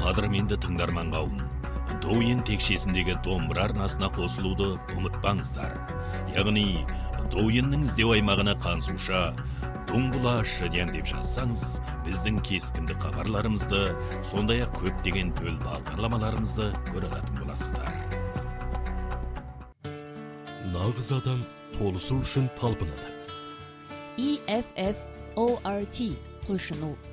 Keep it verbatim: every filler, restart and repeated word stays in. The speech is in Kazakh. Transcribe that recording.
қадірменді тыңдарман қауым, Доуин текшесіндегі домбыра арнасына қосылуды ұмытпаңыздар. Яғни, Доуиннің іздеу аймағына қансуша Дуңғылашыден деп жазсаңыз, біздің кескінді хабарларымызды, сондай-ақ көптеген төл бағдарламаларымызды көре алатын боласыздар. Нағыз адам толысу үшін талпынады. E F F O R T құлшыну